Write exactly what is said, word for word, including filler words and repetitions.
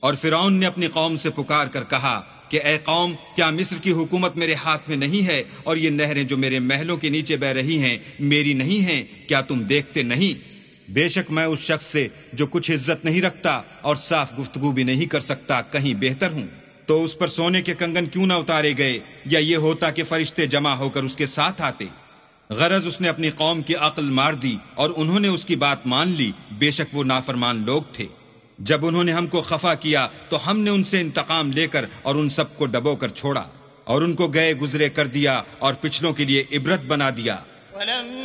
और फिरौन ने अपनी कौम से पुकार कर कहा कि ए कौम, क्या मिस्र की हुकूमत मेरे हाथ में नहीं है और ये नहरें जो मेरे महलों के नीचे बह रही हैं मेरी नहीं हैं? क्या तुम देखते नहीं? बेशक मैं उस शख्स से जो कुछ इज्जत नहीं रखता और साफ गुफ्तगू भी नहीं कर सकता कहीं बेहतर हूँ। तो उस पर सोने के कंगन क्यों ना उतारे गए, या ये होता कि फरिश्ते जमा होकर उसके साथ आते। गरज उसने अपनी कौम की अक्ल मार दी और उन्होंने उसकी बात मान ली। बेशक वो नाफरमान लोग थे। जब उन्होंने हमको खफा किया तो हमने उनसे इंतकाम लेकर और उन सबको डबो कर छोड़ा और उनको गए गुजरे कर दिया और पिछलों के लिए इबरत बना दिया।